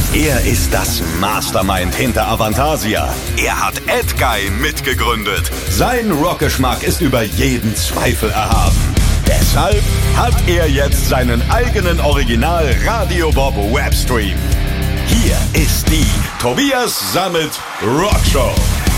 Er ist das Mastermind hinter Avantasia. Er hat Edguy mitgegründet. Sein Rockgeschmack ist über jeden Zweifel erhaben. Deshalb hat er jetzt seinen eigenen Original Radio Bob Webstream. Hier ist die Tobias Sammet Rockshow.